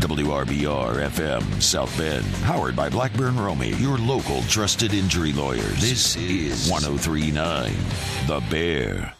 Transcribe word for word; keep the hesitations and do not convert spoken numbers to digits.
W R B R F M South Bend. Powered by Blackburn Romey, your local trusted injury lawyers. This is one oh three point nine The Bear.